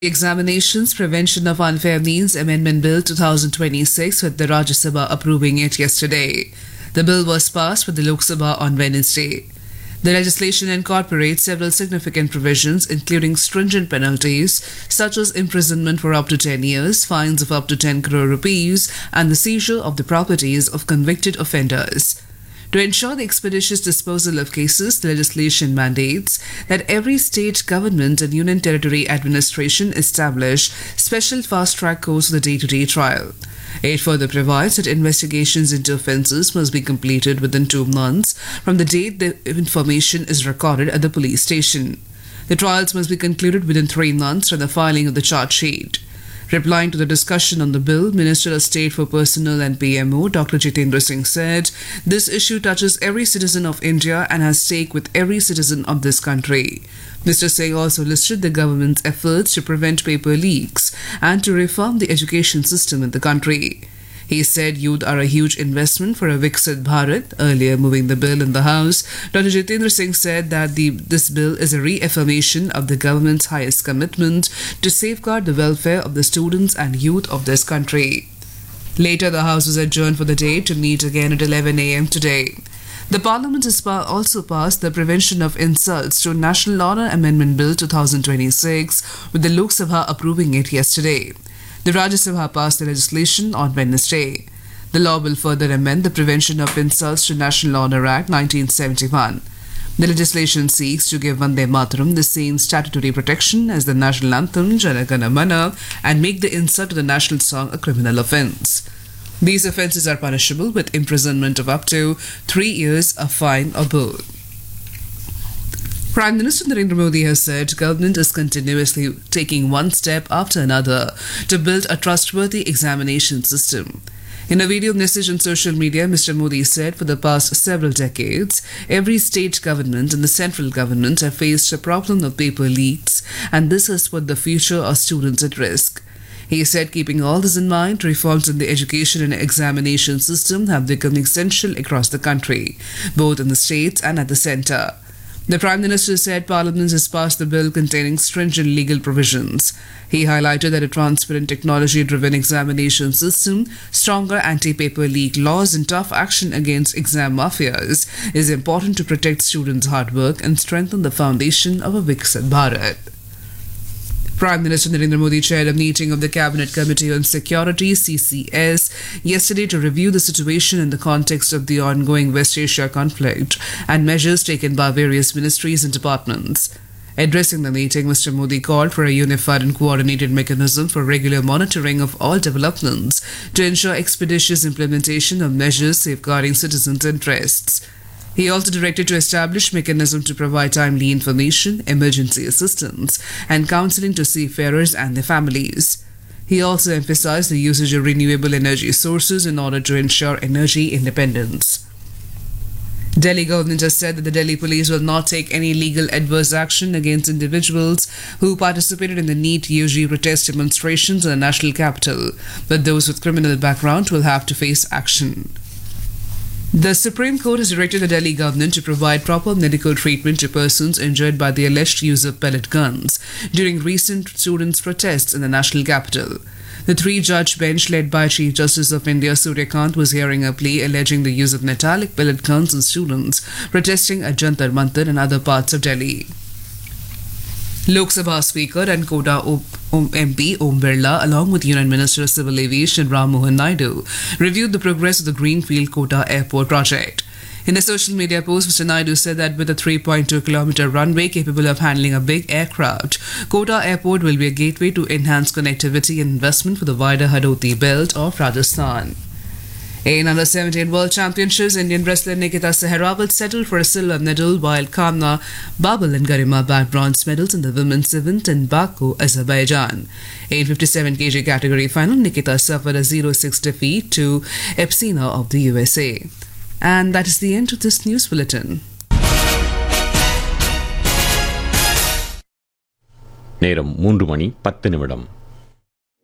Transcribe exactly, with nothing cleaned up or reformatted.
Examinations Prevention of Unfair Means Amendment Bill twenty twenty-six, with the Rajya Sabha approving it yesterday. The bill was passed with the Lok Sabha on Wednesday. The legislation incorporates several significant provisions, including stringent penalties such as imprisonment for up to ten years, fines of up to ten crore rupees, and the seizure of the properties of convicted offenders. To ensure the expeditious disposal of cases, the legislation mandates that every state government and union territory administration establish special fast-track courts for the day-to-day trial. It further provides that investigations into offences must be completed within two months from the date the information is recorded at the police station. The trials must be concluded within three months from the filing of the charge sheet. Replying to the discussion on the bill, Minister of State for Personnel and P M O, Doctor Jitendra Singh said, "This issue touches every citizen of India and has stake with every citizen of this country." Mister Singh also listed the government's efforts to prevent paper leaks and to reform the education system in the country. He said youth are a huge investment for a Viksit Bharat. Earlier, moving the bill in the House, Doctor Jitendra Singh said that the, this bill is a reaffirmation of the government's highest commitment to safeguard the welfare of the students and youth of this country. Later, the House was adjourned for the day to meet again at eleven a m today. The Parliament has also passed the Prevention of Insults to National Honour Amendment Bill twenty twenty-six, with the Lok Sabha approving it yesterday. The Rajya Sabha passed the legislation on Wednesday. The law will further amend the Prevention of Insults to National Honour Act nineteen seventy-one. The legislation seeks to give Vande Mataram the same statutory protection as the national anthem Jana Gana Mana and make the insult to the national song a criminal offence. These offences are punishable with imprisonment of up to three years, a fine or both. Prime Minister Narendra Modi has said government is continuously taking one step after another to build a trustworthy examination system. In a video message on social media, Mister Modi said for the past several decades, every state government and the central government have faced a problem of paper leaks, and this has put the future of students at risk. He said keeping all this in mind, reforms in the education and examination system have become essential across the country, both in the states and at the centre. The Prime Minister said Parliament has passed the bill containing stringent legal provisions. He highlighted that a transparent, technology-driven examination system, stronger anti-paper leak laws and tough action against exam mafias is important to protect students' hard work and strengthen the foundation of a Viksit Bharat. Prime Minister Narendra Modi chaired a meeting of the Cabinet Committee on Security (C C S) yesterday to review the situation in the context of the ongoing West Asia conflict and measures taken by various ministries and departments. Addressing the meeting, Mister Modi called for a unified and coordinated mechanism for regular monitoring of all developments to ensure expeditious implementation of measures safeguarding citizens' interests. He also directed to establish mechanisms to provide timely information, emergency assistance, and counselling to seafarers and their families. He also emphasized the usage of renewable energy sources in order to ensure energy independence. Delhi government has said that the Delhi police will not take any legal adverse action against individuals who participated in the NEET U G protest demonstrations in the national capital, but those with criminal background will have to face action. The Supreme Court has directed the Delhi government to provide proper medical treatment to persons injured by the alleged use of pellet guns during recent students' protests in the national capital. The three-judge bench led by Chief Justice of India Surya Kant was hearing a plea alleging the use of metallic pellet guns on students protesting at Jantar Mantar and other parts of Delhi. Lok Sabha Speaker and Kota M P Om Birla, along with Union Minister of Civil Aviation Ram Mohan Naidu, reviewed the progress of the Greenfield Kota Airport project. In a social media post, Mister Naidu said that with a three point two kilometer runway capable of handling a big aircraft, Kota Airport will be a gateway to enhance connectivity and investment for the wider Hadoti belt of Rajasthan. In under seventeen World Championships, Indian wrestler Nikita Sehrawat settled for a silver medal, while Kamna Babal and Garima bagged bronze medals in the women's event in Baku, Azerbaijan. In fifty-seven kilogram category final, Nikita suffered a zero six defeat to Epsina of the U S A. And that is the end of this news bulletin. நேரம் மூன்று மணி பத்து நிமிடம்.